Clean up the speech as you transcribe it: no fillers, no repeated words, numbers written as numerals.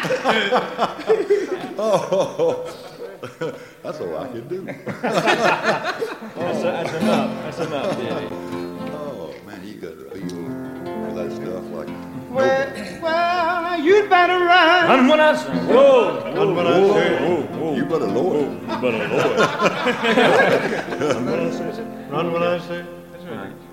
Oh, that's all I can do. That's enough. That's enough, Daddy. Oh, man, you got to feel for that stuff like Well, you'd better run. Run when I say. Whoa. Run when I say. You better lower it. You better lower it. Run when I say. Run when I say. That's right.